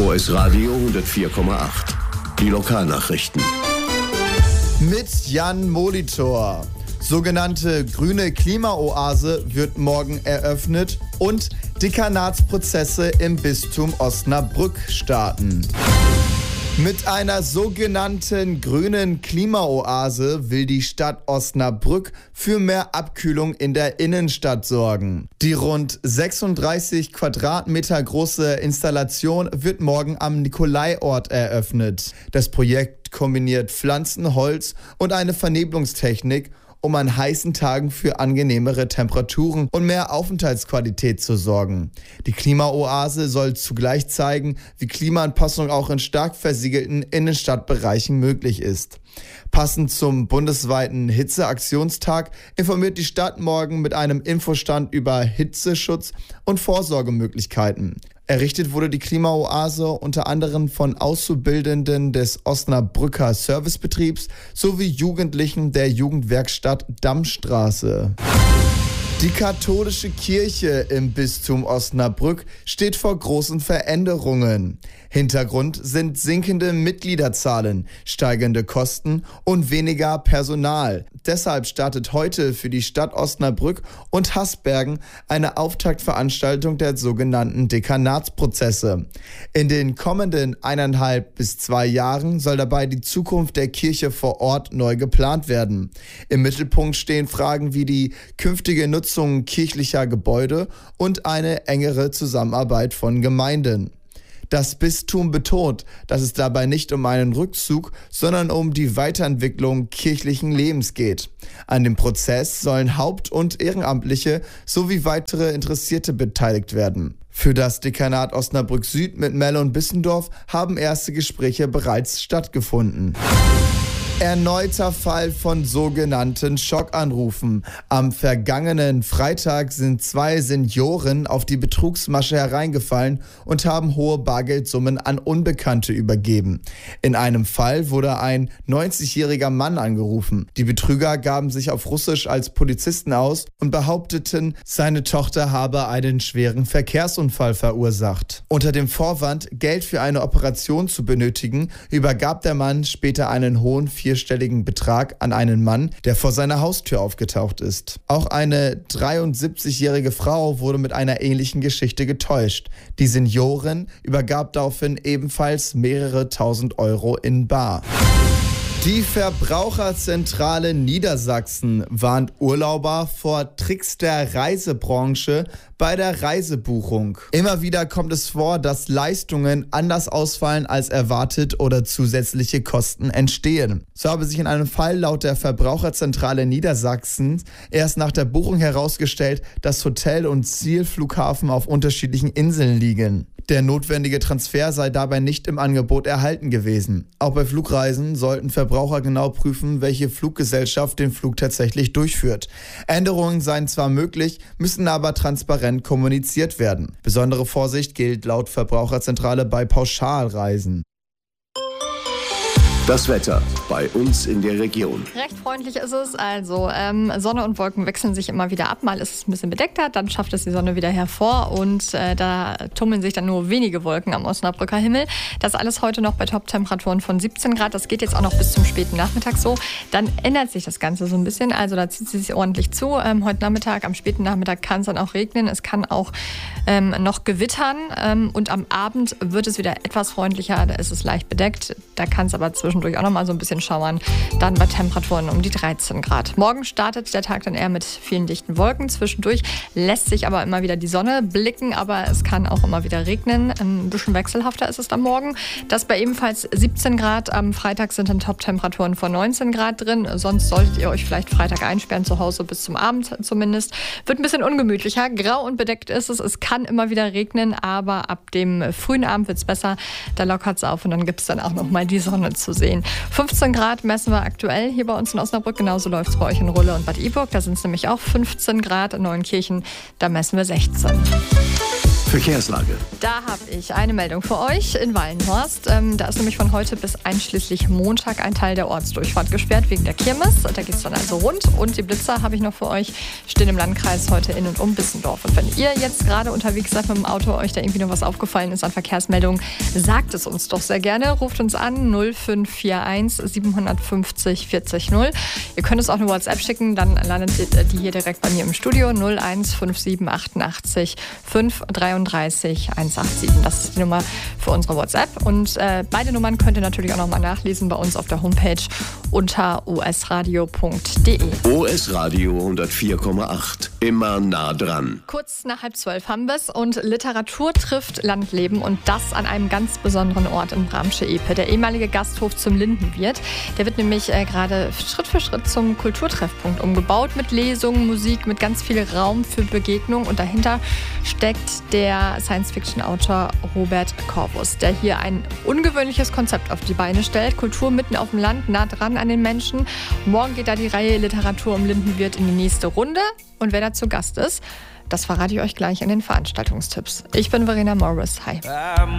OS Radio 104,8. Die Lokalnachrichten. Mit Jan Molitor. Sogenannte grüne Klimaoase wird morgen eröffnet und Dekanatsprozesse im Bistum Osnabrück starten. Mit einer sogenannten grünen Klimaoase will die Stadt Osnabrück für mehr Abkühlung in der Innenstadt sorgen. Die rund 36 Quadratmeter große Installation wird morgen am Nikolaiort eröffnet. Das Projekt kombiniert Pflanzen, Holz und eine Vernebelungstechnik, um an heißen Tagen für angenehmere Temperaturen und mehr Aufenthaltsqualität zu sorgen. Die Klimaoase soll zugleich zeigen, wie Klimaanpassung auch in stark versiegelten Innenstadtbereichen möglich ist. Passend zum bundesweiten Hitzeaktionstag informiert die Stadt morgen mit einem Infostand über Hitzeschutz und Vorsorgemöglichkeiten. Errichtet wurde die Klimaoase unter anderem von Auszubildenden des Osnabrücker Servicebetriebs sowie Jugendlichen der Jugendwerkstatt Dammstraße. Die katholische Kirche im Bistum Osnabrück steht vor großen Veränderungen. Hintergrund sind sinkende Mitgliederzahlen, steigende Kosten und weniger Personal. Deshalb startet heute für die Stadt Osnabrück und Hasbergen eine Auftaktveranstaltung der sogenannten Dekanatsprozesse. In den kommenden 1,5 bis 2 Jahren soll dabei die Zukunft der Kirche vor Ort neu geplant werden. Im Mittelpunkt stehen Fragen wie die künftige Nutzung kirchlicher Gebäude und eine engere Zusammenarbeit von Gemeinden. Das Bistum betont, dass es dabei nicht um einen Rückzug, sondern um die Weiterentwicklung kirchlichen Lebens geht. An dem Prozess sollen Haupt- und Ehrenamtliche sowie weitere Interessierte beteiligt werden. Für das Dekanat Osnabrück Süd mit Melle und Bissendorf haben erste Gespräche bereits stattgefunden. Erneuter Fall von sogenannten Schockanrufen. Am vergangenen Freitag sind 2 Senioren auf die Betrugsmasche hereingefallen und haben hohe Bargeldsummen an Unbekannte übergeben. In einem Fall wurde ein 90-jähriger Mann angerufen. Die Betrüger gaben sich auf Russisch als Polizisten aus und behaupteten, seine Tochter habe einen schweren Verkehrsunfall verursacht. Unter dem Vorwand, Geld für eine Operation zu benötigen, übergab der Mann später einen hohen 4-stelligen Betrag an einen Mann, der vor seiner Haustür aufgetaucht ist. Auch eine 73-jährige Frau wurde mit einer ähnlichen Geschichte getäuscht. Die Seniorin übergab daraufhin ebenfalls mehrere tausend Euro in bar. Die Verbraucherzentrale Niedersachsen warnt Urlauber vor Tricks der Reisebranche bei der Reisebuchung. Immer wieder kommt es vor, dass Leistungen anders ausfallen als erwartet oder zusätzliche Kosten entstehen. So habe sich in einem Fall laut der Verbraucherzentrale Niedersachsen erst nach der Buchung herausgestellt, dass Hotel und Zielflughafen auf unterschiedlichen Inseln liegen. Der notwendige Transfer sei dabei nicht im Angebot erhalten gewesen. Auch bei Flugreisen sollten Verbraucher genau prüfen, welche Fluggesellschaft den Flug tatsächlich durchführt. Änderungen seien zwar möglich, müssen aber transparent kommuniziert werden. Besondere Vorsicht gilt laut Verbraucherzentrale bei Pauschalreisen. Das Wetter bei uns in der Region. Recht freundlich ist es. Also Sonne und Wolken wechseln sich immer wieder ab. Mal ist es ein bisschen bedeckter, dann schafft es die Sonne wieder hervor und da tummeln sich dann nur wenige Wolken am Osnabrücker Himmel. Das alles heute noch bei Top-Temperaturen von 17 Grad. Das geht jetzt auch noch bis zum späten Nachmittag so. Dann ändert sich das Ganze so ein bisschen. Also da zieht es sich ordentlich zu. Heute Nachmittag, am späten Nachmittag kann es dann auch regnen. Es kann auch noch gewittern und am Abend wird es wieder etwas freundlicher. Da ist es leicht bedeckt. Da kann es aber zwischendurch auch noch mal so ein bisschen schauern. Dann bei Temperaturen um die 13 Grad. Morgen startet der Tag dann eher mit vielen dichten Wolken. Zwischendurch lässt sich aber immer wieder die Sonne blicken, aber es kann auch immer wieder regnen. Ein bisschen wechselhafter ist es dann morgen. Das bei ebenfalls 17 Grad. Am Freitag sind dann Top-Temperaturen von 19 Grad drin. Sonst solltet ihr euch vielleicht Freitag einsperren, zu Hause bis zum Abend zumindest. Wird ein bisschen ungemütlicher. Grau und bedeckt ist es. Es kann immer wieder regnen, aber ab dem frühen Abend wird es besser. Da lockert es auf und dann gibt es dann auch noch mal die Sonne zu sehen. 15 Grad messen wir aktuell hier bei uns in Osnabrück. Genauso läuft es bei euch in Rulle und Bad Iburg. Da sind es nämlich auch 15 Grad. In Neuenkirchen, da messen wir 16. Verkehrslage. Da habe ich eine Meldung für euch in Wallenhorst. Da ist nämlich von heute bis einschließlich Montag ein Teil der Ortsdurchfahrt gesperrt wegen der Kirmes. Da geht es dann also rund. Und die Blitzer habe ich noch für euch, stehen im Landkreis heute in und um Bissendorf. Und wenn ihr jetzt gerade unterwegs seid mit dem Auto, euch da irgendwie noch was aufgefallen ist an Verkehrsmeldungen, sagt es uns doch sehr gerne. Ruft uns an 0541 750 40 0. Ihr könnt uns auch eine WhatsApp schicken, dann landet die hier direkt bei mir im Studio 0157 88 533 187. Das ist die Nummer für unsere WhatsApp. Und beide Nummern könnt ihr natürlich auch nochmal nachlesen bei uns auf der Homepage unter osradio.de. OS Radio 104,8. Immer nah dran. Kurz nach 11:30 haben wir es und Literatur trifft Landleben und das an einem ganz besonderen Ort in Bramsche-Epe. Der ehemalige Gasthof zum Lindenwirt. Der wird nämlich gerade Schritt für Schritt zum Kulturtreffpunkt umgebaut mit Lesungen, Musik, mit ganz viel Raum für Begegnung und dahinter steckt der Science-Fiction-Autor Robert Corvus, der hier ein ungewöhnliches Konzept auf die Beine stellt. Kultur mitten auf dem Land, nah dran an den Menschen. Morgen geht da die Reihe Literatur um Lindenwirt in die nächste Runde. Und wer da zu Gast ist, das verrate ich euch gleich in den Veranstaltungstipps. Ich bin Verena Morris. Hi.